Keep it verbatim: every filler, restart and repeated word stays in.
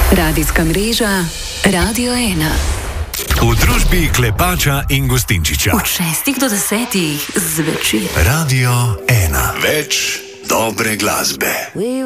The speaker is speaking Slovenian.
Radijska mreža Radio ena. V družbi Klepača in Gostinčiča. Od šestih do desetih zvečer. Radio ena. Več dobre glasbe.